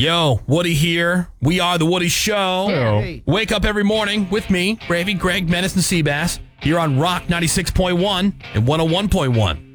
Yo, Woody here. We are The Woody Show. Hey. Wake up every morning with me, Gravy, Greg, Menace, and Seabass. Here on Rock 96.1 and 101.1.